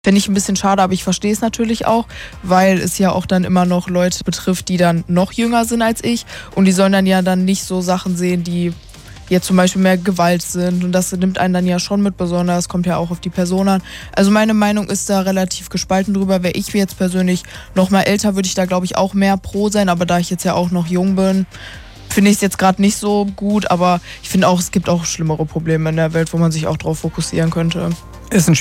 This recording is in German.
Finde ich ein bisschen schade, aber ich verstehe es natürlich auch, weil es ja auch dann immer noch Leute betrifft, die dann noch jünger sind als ich. Und die sollen dann ja dann nicht so Sachen sehen, die jetzt zum Beispiel mehr Gewalt sind. Und das nimmt einen dann ja schon mit, besonders kommt ja auch auf die Person an. Also meine Meinung ist da relativ gespalten drüber. Wäre ich jetzt persönlich noch mal älter, würde ich da, glaube ich, auch mehr pro sein. Aber da ich jetzt ja auch noch jung bin, finde ich es jetzt gerade nicht so gut. Aber ich finde auch, es gibt auch schlimmere Probleme in der Welt, wo man sich auch drauf fokussieren könnte. Ist ein